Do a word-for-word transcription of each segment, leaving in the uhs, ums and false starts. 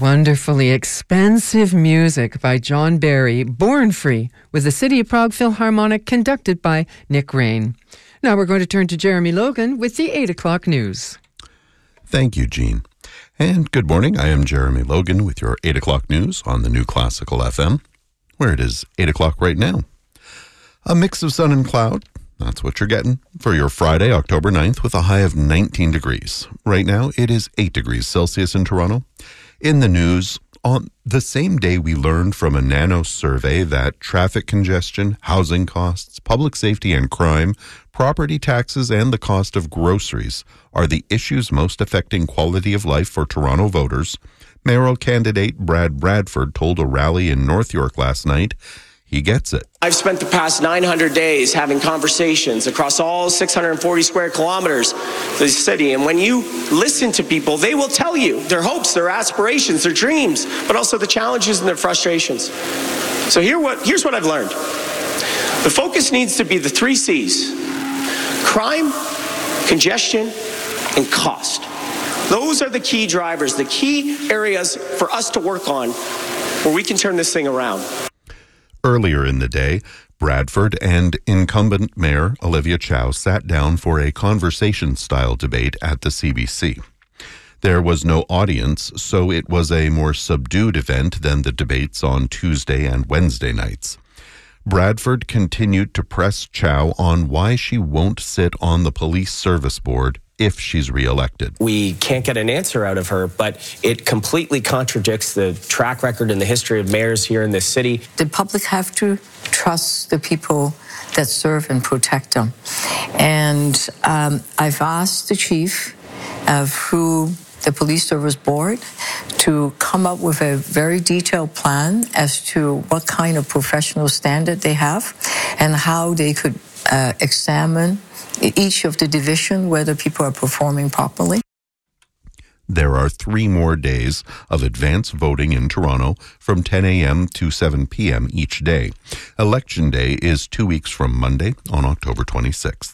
Wonderfully expensive music by John Barry, Born Free, with the City of Prague Philharmonic, conducted by Nick Rain. Now we're going to turn to Jeremy Logan with the eight o'clock news. Thank you, Jean. And good morning. I am Jeremy Logan with your eight o'clock news on the New Classical F M, where it is eight o'clock right now. A mix of sun and cloud. That's what you're getting for your Friday, October ninth, with a high of nineteen degrees. Right now, it is eight degrees Celsius in Toronto. In the news, on the same day we learned from a Nano survey that traffic congestion, housing costs, public safety and crime, property taxes, and the cost of groceries are the issues most affecting quality of life for Toronto voters, mayoral candidate Brad Bradford told a rally in North York last night he gets it. I've spent the past nine hundred days having conversations across all six hundred forty square kilometers of the city. And when you listen to people, they will tell you their hopes, their aspirations, their dreams, but also the challenges and their frustrations. So here what, here's what I've learned. The focus needs to be the three C's: crime, congestion, and cost. Those are the key drivers, the key areas for us to work on where we can turn this thing around. Earlier in the day, Bradford and incumbent Mayor Olivia Chow sat down for a conversation-style debate at the C B C. There was no audience, so it was a more subdued event than the debates on Tuesday and Wednesday nights. Bradford continued to press Chow on why she won't sit on the police service board if she's reelected. We can't get an answer out of her, but it completely contradicts the track record and the history of mayors here in this city. The public have to trust the people that serve and protect them. And um, I've asked the chief uh, through the police service board to come up with a very detailed plan as to what kind of professional standard they have and how they could uh, examine each of the division, whether people are performing properly. There are three more days of advance voting in Toronto from ten a.m. to seven p.m. each day. Election Day is two weeks from Monday on October twenty-sixth.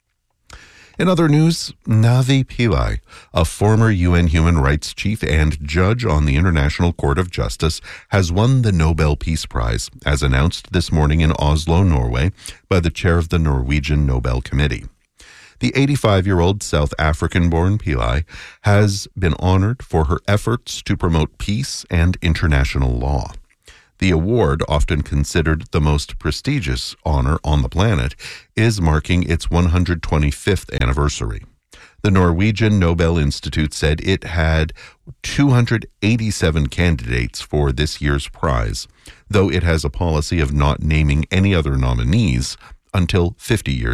In other news, Navi Pillai, a former U N human rights chief and judge on the International Court of Justice, has won the Nobel Peace Prize, as announced this morning in Oslo, Norway, by the chair of the Norwegian Nobel Committee. The eighty-five-year-old South African-born Pillai has been honored for her efforts to promote peace and international law. The award, often considered the most prestigious honor on the planet, is marking its one hundred twenty-fifth anniversary. The Norwegian Nobel Institute said it had two hundred eighty-seven candidates for this year's prize, though it has a policy of not naming any other nominees until fifty years